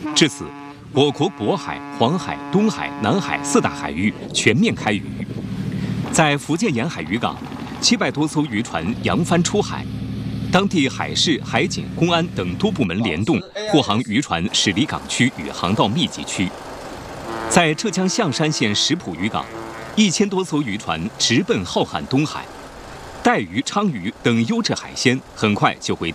至此，我国渤海、黄海、东海、南海4大海域全面开渔。在福建沿海渔港，700多艘渔船扬帆出海，当地海事、海警、公安等多部门联动，护航渔船驶离港区与航道密集区。在浙江象山县石浦渔港，1000多艘渔船直奔浩瀚东海，带鱼、鲳鱼等优质海鲜很快就会